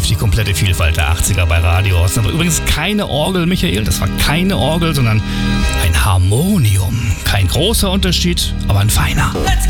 durch die komplette Vielfalt der 80er bei Radio Osten. Aber übrigens keine Orgel, Michael, das war keine Orgel, sondern ein Harmonium. Kein großer Unterschied, aber ein feiner.